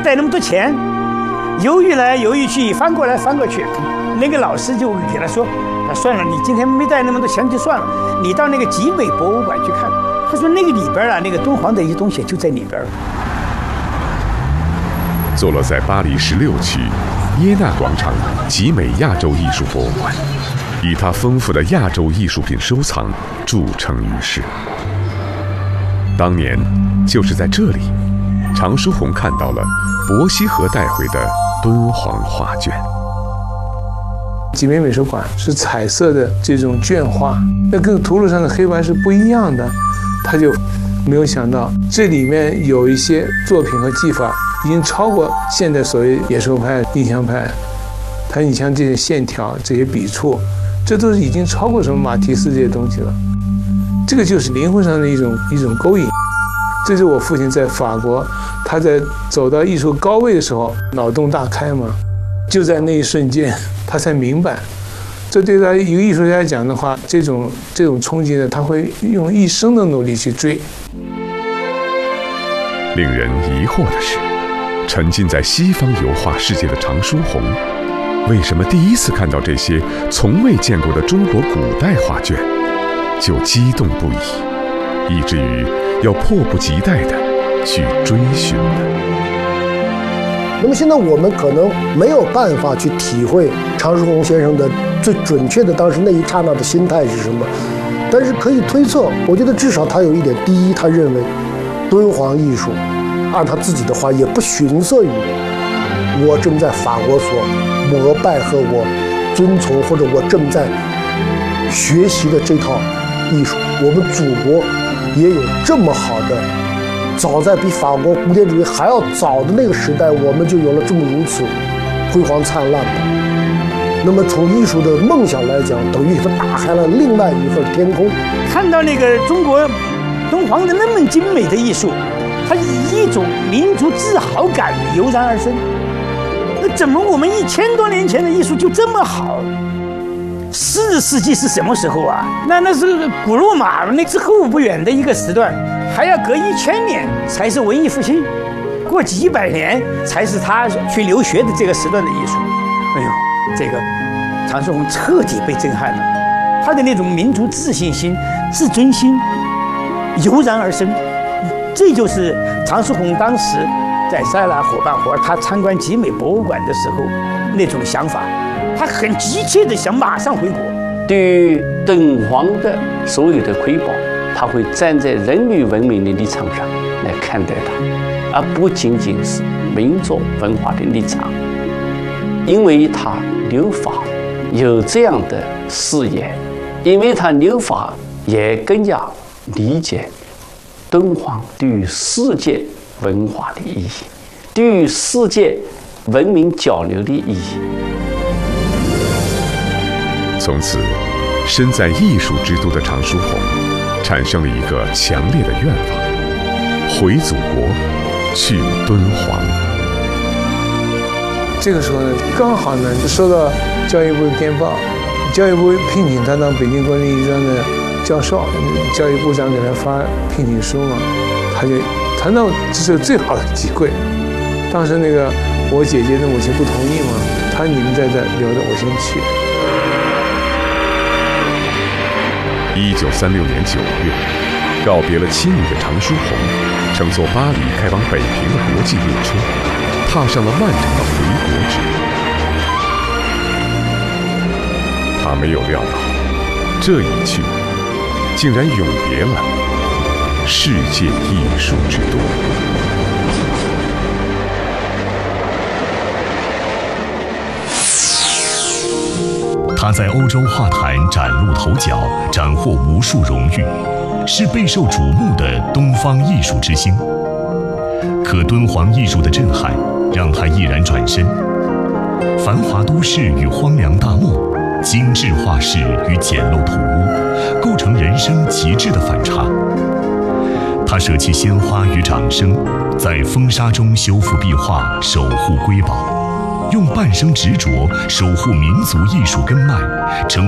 带那么多钱，犹豫来犹豫去，翻过来翻过去。那个老师就给他说：“算了，你今天没带那么多钱就算了，你到那个集美博物馆去看。”他说：“那个里边啊，那个敦煌的一些东西就在里边。” 坐落在巴黎16区耶纳广场集美亚洲艺术博物馆，以它丰富的亚洲艺术品收藏著称于世。当年就是在这里，常书鸿看到了伯希和带回的敦煌画卷。 集美美术馆是彩色的这种卷画，那跟图录上的黑白是不一样的。他就没有想到这里面有一些作品和技法已经超过现代所谓野兽派、印象派。你像这些线条、这些笔触，这都是已经超过什么马蒂斯这些东西了。这个就是灵魂上的一种勾引。这是我父亲在法国，他在走到艺术高位的时候，脑洞大开嘛。就在那一瞬间，他才明白，这对他一个艺术家来讲的话，这种冲击呢，他会用一生的努力去追。 令人疑惑的是，沉浸在西方油画世界的常书鸿，为什么第一次看到这些从未见过的中国古代画卷，就激动不已，以至于要迫不及待地去追寻呢？ 那么现在我们可能没有办法去体会常书鸿先生的最准确的当时那一刹那的心态是什么，但是可以推测，我觉得至少他有一点：第一，他认为敦煌艺术，按他自己的话，也不逊色于我正在法国所膜拜和我遵从或者我正在学习的这套艺术。我们祖国也有这么好的。早在比法国古典主义还要早的那个时代，我们就有了这么如此辉煌灿烂的。那么从艺术的梦想来讲，等于它打开了另外一份天空。 看到那个中国敦煌的那么精美的艺术，它以一种民族自豪感油然而生。那怎么我们1000多年前的艺术就这么好？4世纪是什么时候啊？那是古罗马那之后不远的一个时段，还要隔1000年才是文艺复兴，过几百年才是他去留学的这个时段的艺术。哎呦，这个常书鸿彻底被震撼了，他的那种民族自信心、自尊心油然而生。这就是常书鸿当时在塞拉伙伴活，他参观集美博物馆的时候那种想法。他很急切地想马上回国。 对于敦煌的所有的瑰宝，他会站在人类文明的立场上来看待它，而不仅仅是民族文化的立场。因为他留法有这样的视野，因为他留法也更加理解敦煌对于世界文化的意义，对于世界文明交流的意义。 从此，身在艺术之都的常书鸿产生了一个强烈的愿望：回祖国，去敦煌。 这个时候呢，刚好呢就收到教育部的电报，教育部聘请他当北京国立艺术专的教授，教育部长给他发聘请书嘛，他那这是最好的机会。当时那个我姐姐的母亲不同意嘛，她说你们在这留着，我先去。 1936年9月，告别了亲女的常书鸿，乘坐巴黎开往北平的国际列车，踏上了漫长的回国之路。他没有料到，这一去，竟然永别了世界艺术之都。 他在欧洲画坛崭露头角，斩获无数荣誉，是备受瞩目的东方艺术之星。可敦煌艺术的震撼让他毅然转身，繁华都市与荒凉大漠，精致画室与简陋土屋，构成人生极致的反差。他舍弃鲜花与掌声，在风沙中修复壁画，守护瑰宝，用半生执着守护民族艺术根脉，成